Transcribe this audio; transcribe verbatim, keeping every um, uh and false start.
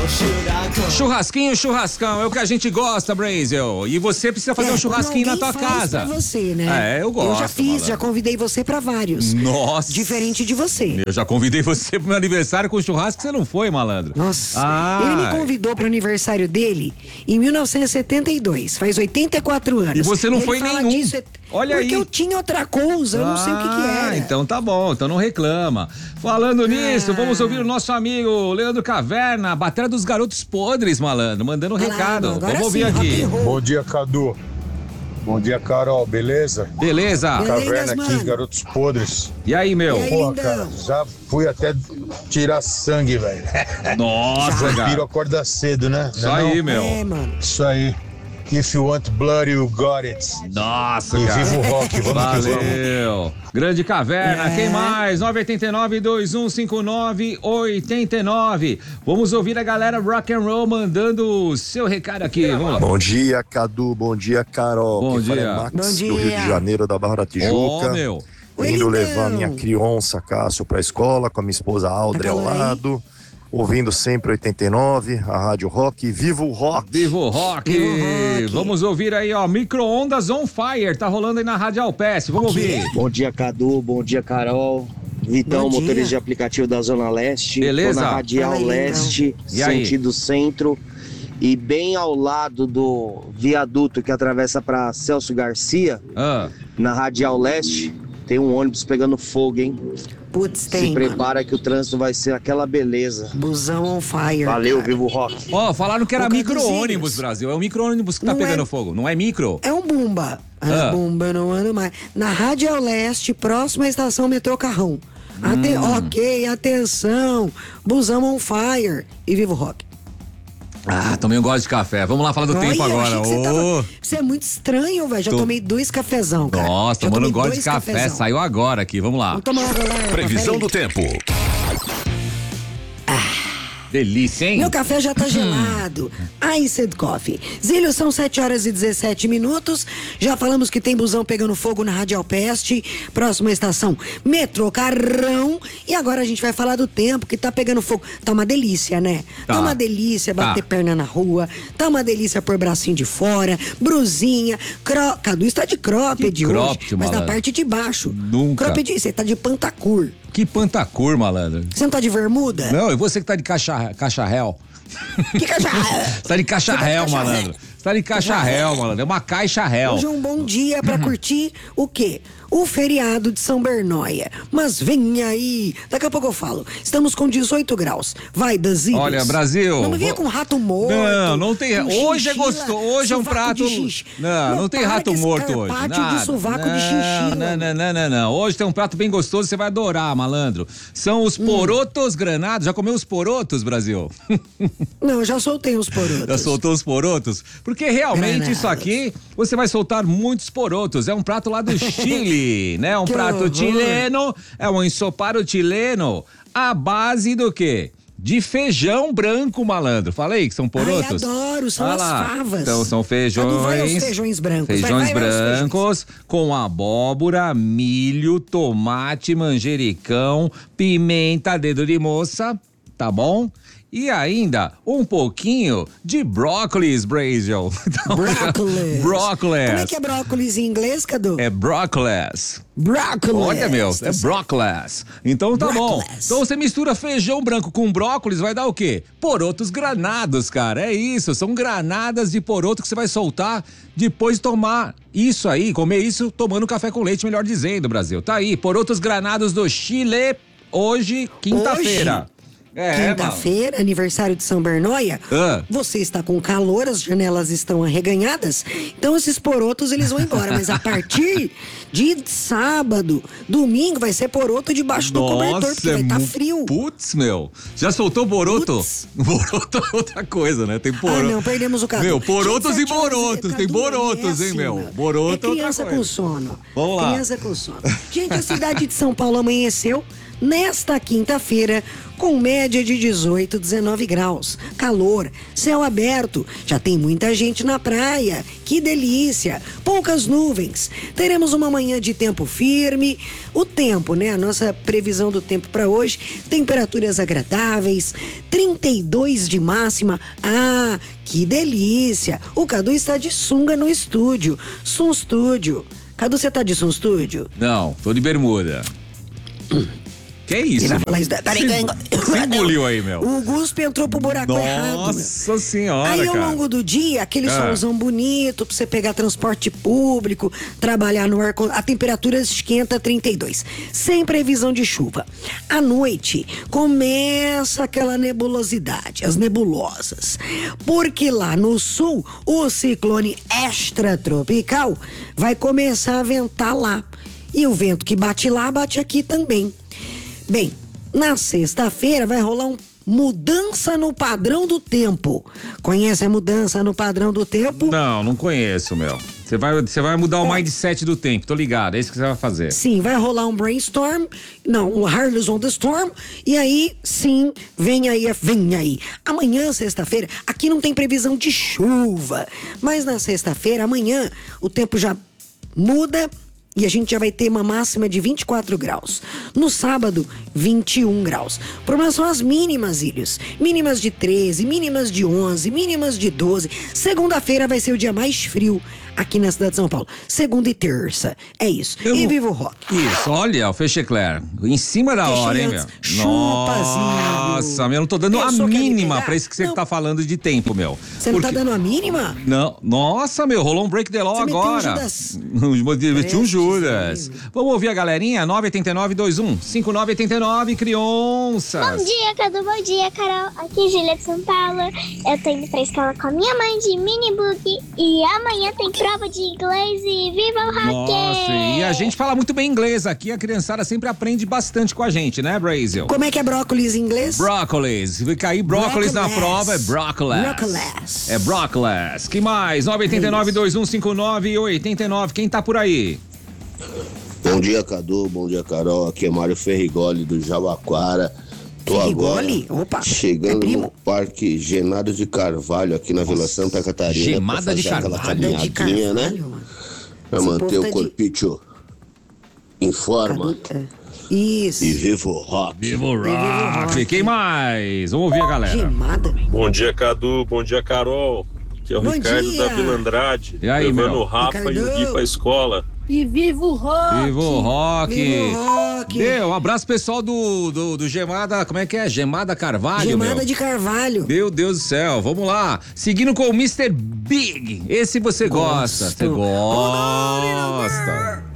Churrasquinho, churrascão, é o que a gente gosta, Brasil. E você precisa fazer é, um churrasquinho na tua faz casa. Pra você, né? É, eu gosto. Eu já fiz, malandro. já convidei você pra vários. Nossa. Diferente de você. Eu já convidei você pro meu aniversário com churrasco, você não foi, malandro. Nossa. Ah. Ele me convidou pro aniversário dele em mil novecentos e setenta e dois, faz oitenta e quatro anos. E você não Ele foi fala nenhum. Disso, Olha porque aí. eu tinha outra coisa, eu ah, não sei o que que era. Então tá bom, então não reclama. Falando ah. nisso, vamos ouvir o nosso amigo Leandro Caverna, Bateria dos Garotos Podres, malandro, mandando um claro, recado. Vamos ouvir sim, aqui. Bom dia, Cadu. Bom dia, Carol, beleza? Beleza. Caverna aqui, Garotos Podres. E aí, meu? E aí, Pô, cara, já fui até tirar sangue, velho. Nossa, cara. Vampiro acorda cedo, né? Isso não aí, não? meu. É, mano. Isso aí. If you want blood, you got it. Nossa, e cara. Viva o rock, vamos Valeu. que vamos. Grande Caverna, é. Quem mais? nove oito nove, dois um cinco nove, oito nove. Vamos ouvir a galera rock and roll mandando o seu recado aqui. Vamos lá. Bom dia, Cadu. Bom dia, Carol. Bom Quem dia. fala é Max, Bom dia. do Rio de Janeiro, da Barra da Tijuca. Ô, meu. Indo Oi, levar então. minha criança, Cássio, pra escola, com a minha esposa Audrey ao lado. Ouvindo sempre oitenta e nove, a Rádio Rock. Viva o Rock! Viva o Rock! Viva o rock. Vamos ouvir aí, ó, Micro-ondas on fire, tá rolando aí na Rádio Alpes, vamos ouvir. Bom dia, Cadu, bom dia, Carol. Vitão, Bom motorista dia. de aplicativo da Zona Leste. Beleza. Tô na Radial Aí, Leste, E aí? sentido centro. E bem ao lado do viaduto que atravessa pra Celso Garcia, Ah, na Radial Leste, tem um ônibus pegando fogo, hein? Putz, tem. Se prepara que o trânsito vai ser aquela beleza. Busão on fire. Valeu, cara. viva o rock. ó, falaram que era Ô, micro-ônibus, Caduzinhos. Brasil, é o micro-ônibus que tá Não pegando é- fogo, não é micro? É um Bumba. Ah. Ah, Bumba não anda mais. Na Rádio Leste, próxima à estação metrô Carrão. Ate- Hum. Ok, atenção. Busão on fire. E viva o rock. Ah, também eu gosto de café, vamos lá falar do Olha, tempo eu agora. achei que Você, Ô. tava- você é muito estranho, velho. Já Tô- tomei dois cafezão, cara. Nossa, Já mano, tomei eu gosto de dois café, cafezão. saiu agora aqui, vamos lá. Vamos tomar uma galera. Previsão do tempo. Delícia, hein? Meu café já tá gelado. Iced Coffee. Zílio, são sete horas e dezessete minutos. Já falamos que tem busão pegando fogo na Radial Peste. Próxima estação, metrô Carrão. E agora a gente vai falar do tempo que tá pegando fogo. Tá uma delícia, né? Tá, Tá. uma delícia bater Tá. perna na rua. Tá uma delícia pôr bracinho de fora. Brusinha. Cro... Cadu está de cropped Que hoje. cropped, Mas na malandro? parte de baixo. Nunca. Cropped, você tá de pantacur. Que pantacor, malandro. Você não tá de bermuda? Não, e você que tá de caixa, cacharréu. Que cachorro? Você tá de cacharréu, Você tá de malandro. Você tá de cacharréu, malandro. É uma caixa réu. Hoje é um bom dia pra curtir o quê? O feriado de São Bernóia. Mas vem aí. Daqui a pouco eu falo. Estamos com dezoito graus. Vai, Danzinhos. Olha, Brasil. Não me venha vou- com rato morto. Não, não tem. com Hoje é chinchila, gostoso. Hoje é um sovaco prato. de xixi. Não, não tem rato Parque morto hoje. Escarpate Nada. de sovaco de Não, chinchila. Não, não, não, não, não. Hoje tem um prato bem gostoso, você vai adorar, malandro. São os Hum. porotos granados. Já comeu os porotos, Brasil? Não, eu já soltei os porotos. Já soltou os porotos? Porque realmente Granados. isso aqui, você vai soltar muitos porotos. É um prato lá do Chile, né? Um Que prato horror. chileno, é um ensopado chileno à base do quê? De feijão branco, malandro. Falei que são porotos? Ai, adoro, são Olha as lá. favas. Então são feijões. Cadu, vai aos feijões brancos. Vai, Feijões vai, vai aos feijões. brancos com abóbora, milho, tomate, manjericão, pimenta, dedo de moça, tá bom? E ainda um pouquinho de brócolis, Brasil. Então, Brócolis. Brócolis. Como é que é brócolis em inglês, Cadu? É brócolis. Brócolis. Olha, meu, é brócolis. Então tá bom. Brócolis. Então você mistura feijão branco com brócolis, vai dar o quê? Porotos granados, cara. É isso, são granadas de poroto que você vai soltar depois de tomar isso aí, comer isso tomando café com leite, melhor dizendo, Brasil. Tá aí, porotos granados do Chile, hoje, quinta-feira. É, Quinta-feira, aniversário de São Bernóia. Ah. Você está com calor, as janelas estão arreganhadas. Então esses porotos eles vão embora. Mas a partir de sábado, domingo, vai ser poroto debaixo do cobertor, porque vai estar mu- frio. Putz, meu. Já soltou boroto? Putz. Boroto é outra coisa, né? Tem poroto. Ah, não, perdemos o Cadu. Meu, porotos Gente, e sete horas, borotos. Cadu, Tem borotos, é hein, assim, meu? mano. Boroto é é outra criança coisa. com sono. Vamos lá. Criança com sono. Gente, a cidade de São Paulo amanheceu nesta quinta-feira, com média de dezoito, dezenove graus. Calor, céu aberto, já tem muita gente na praia. Que delícia! Poucas nuvens. Teremos uma manhã de tempo firme. O tempo, né? A nossa previsão do tempo para hoje, temperaturas agradáveis, trinta e dois de máxima. Ah, que delícia! O Cadu está de sunga no estúdio. Sun Studio. Cadu, você tá de Sun Studio? Não, tô de bermuda. Que isso? Ele vai falar isso. Da... Peraí, Você engoliu aí, meu. O Guspe entrou pro buraco Nossa errado. Nossa senhora, Aí, ao cara. longo do dia, aquele Ah. solzão bonito pra você pegar transporte público, trabalhar no ar, a temperatura esquenta trinta e dois, sem previsão de chuva. À noite, começa aquela nebulosidade, as nebulosas, porque lá no sul, o ciclone extratropical vai começar a ventar lá. E o vento que bate lá, bate aqui também. Bem, na sexta-feira vai rolar uma mudança no padrão do tempo. Conhece a mudança no padrão do tempo? Não, não conheço, meu. Você vai, você vai mudar o mindset do tempo, tô ligado, é isso que você vai fazer. Sim, vai rolar um brainstorm, não, um Harley's on the Storm, e aí, sim, vem aí, vem aí. Amanhã, sexta-feira, aqui não tem previsão de chuva, mas na sexta-feira, amanhã, o tempo já muda. E a gente já vai ter uma máxima de vinte e quatro graus. No sábado, vinte e um graus. O problema são as mínimas, Ilhos. Mínimas de treze, mínimas de onze, mínimas de doze. Segunda-feira vai ser o dia mais frio aqui na cidade de São Paulo. Segunda e terça. É isso. Eu e vou- viva o rock. Isso, olha, o Fechecler, em cima da Fechei hora, hein, antes. meu? Chupazinho. Nossa, meu, eu não tô dando Eu a sou quer me mínima pegar? pra isso que você Não. tá falando de tempo, meu. Você não tá Porque- dando a mínima? Não, nossa, meu, rolou um break the law Você meteu um agora. Judas. Meti um Prestes Judas. aí, meu. Vamos ouvir a galerinha? nove oito nove dois um cinco nove oito nove, crianças. Bom dia, Cadu. Bom dia, Carol. Aqui é Júlia de São Paulo. Eu tô indo pra escola com a minha mãe de minibug e amanhã tem prova de inglês e viva o rock! Nossa, e a gente fala muito bem inglês aqui, a criançada sempre aprende bastante com a gente, né, Brasil? Como é que é brócolis em inglês? Brócolis. Se cair brócolis na Brócolis. prova, é brócolis. Brócolis. É brócolis. Que mais? nove oito nove dois um cinco nove oito nove. Quem tá por aí? Bom dia, Cadu. Bom dia, Carol. Aqui é Mário Ferrigoli, do Jabaquara. Tô Ferrigoli? agora Opa, é chegando primo. no Parque Genado de Carvalho, aqui na Vila Santa Catarina. Gemada pra fazer de aquela Carvalho. De caminhadinha, né? Carvalho, mano. Pra Esse manter povo o tá de- corpício em forma. Isso. E viva o rock. Viva o rock. Quem mais? Vamos ouvir a galera. Gemada. Bom dia, Cadu. Bom dia, Carol. Aqui é o Bom Ricardo dia. da Vila Andrade. E aí, levando meu? o Rafa e o Gui Ricardão. pra escola. E viva o rock! Viva o rock. Viva o rock. Deu, um abraço pessoal do, do, do Gemada, como é que é? Gemada Carvalho, Gemada meu. de Carvalho. Meu Deus do céu, vamos lá. Seguindo com o mister Big. Esse você gosta. Você Gosto. gosta.